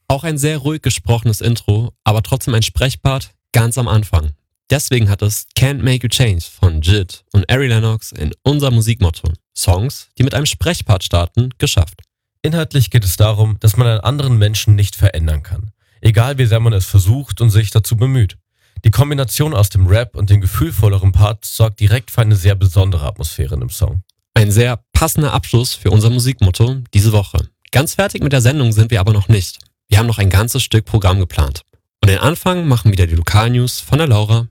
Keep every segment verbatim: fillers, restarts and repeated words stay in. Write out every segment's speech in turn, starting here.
Auch ein sehr ruhig gesprochenes Intro, aber trotzdem ein Sprechpart ganz am Anfang. Deswegen hat es Can't Make You Change von Jid und Ari Lennox in unser Musikmotto Songs, die mit einem Sprechpart starten, geschafft. Inhaltlich geht es darum, dass man einen anderen Menschen nicht verändern kann. Egal wie sehr man es versucht und sich dazu bemüht. Die Kombination aus dem Rap und dem gefühlvolleren Part sorgt direkt für eine sehr besondere Atmosphäre in dem Song. Ein sehr passender Abschluss für unser Musikmotto diese Woche. Ganz fertig mit der Sendung sind wir aber noch nicht. Wir haben noch ein ganzes Stück Programm geplant. Und den Anfang machen wieder die Lokalnews von der Laura.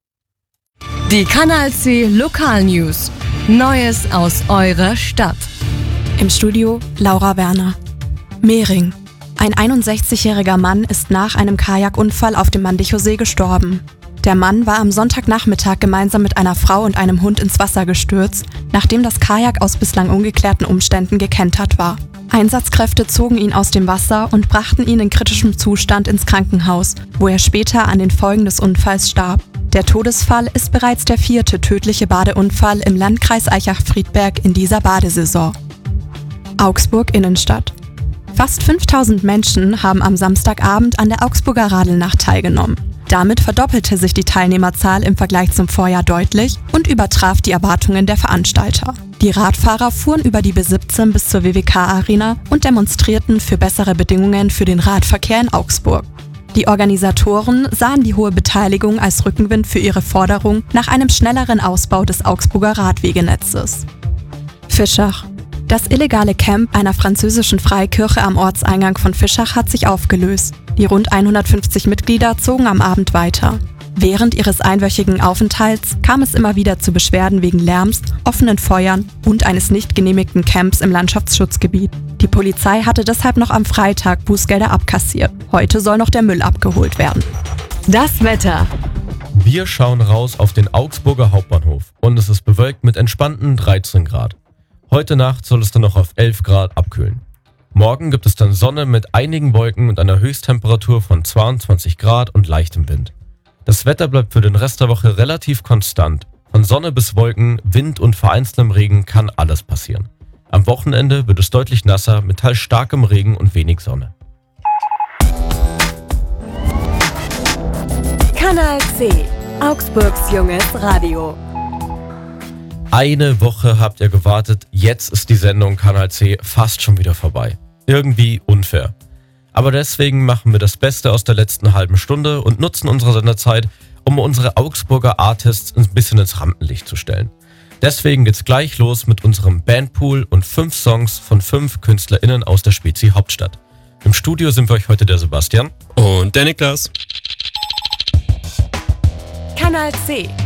Die Kanal C Lokalnews. Neues aus eurer Stadt. Im Studio Laura Werner. Mehring. Ein einundsechzigjähriger Mann ist nach einem Kajakunfall auf dem Mandichosee gestorben. Der Mann war am Sonntagnachmittag gemeinsam mit einer Frau und einem Hund ins Wasser gestürzt, nachdem das Kajak aus bislang ungeklärten Umständen gekentert war. Einsatzkräfte zogen ihn aus dem Wasser und brachten ihn in kritischem Zustand ins Krankenhaus, wo er später an den Folgen des Unfalls starb. Der Todesfall ist bereits der vierte tödliche Badeunfall im Landkreis Aichach-Friedberg in dieser Badesaison. Augsburg Innenstadt. Fast fünftausend Menschen haben am Samstagabend an der Augsburger Radelnacht teilgenommen. Damit verdoppelte sich die Teilnehmerzahl im Vergleich zum Vorjahr deutlich und übertraf die Erwartungen der Veranstalter. Die Radfahrer fuhren über die B siebzehn bis zur W W K-Arena und demonstrierten für bessere Bedingungen für den Radverkehr in Augsburg. Die Organisatoren sahen die hohe Beteiligung als Rückenwind für ihre Forderung nach einem schnelleren Ausbau des Augsburger Radwegenetzes. Fischach. Das illegale Camp einer französischen Freikirche am Ortseingang von Fischach hat sich aufgelöst. Die rund hundertfünfzig Mitglieder zogen am Abend weiter. Während ihres einwöchigen Aufenthalts kam es immer wieder zu Beschwerden wegen Lärms, offenen Feuern und eines nicht genehmigten Camps im Landschaftsschutzgebiet. Die Polizei hatte deshalb noch am Freitag Bußgelder abkassiert. Heute soll noch der Müll abgeholt werden. Das Wetter. Wir schauen raus auf den Augsburger Hauptbahnhof und es ist bewölkt mit entspannten dreizehn Grad. Heute Nacht soll es dann noch auf elf Grad abkühlen. Morgen gibt es dann Sonne mit einigen Wolken und einer Höchsttemperatur von zweiundzwanzig Grad und leichtem Wind. Das Wetter bleibt für den Rest der Woche relativ konstant. Von Sonne bis Wolken, Wind und vereinzeltem Regen kann alles passieren. Am Wochenende wird es deutlich nasser mit teils starkem Regen und wenig Sonne. Kanal C. Augsburgs junges Radio. Eine Woche habt ihr gewartet, jetzt ist die Sendung Kanal C fast schon wieder vorbei. Irgendwie unfair. Aber deswegen machen wir das Beste aus der letzten halben Stunde und nutzen unsere Sendezeit, um unsere Augsburger Artists ein bisschen ins Rampenlicht zu stellen. Deswegen geht's gleich los mit unserem Bandpool und fünf Songs von fünf KünstlerInnen aus der Spezi Hauptstadt. Im Studio sind wir euch heute der Sebastian Und der Niklas. Kanal C.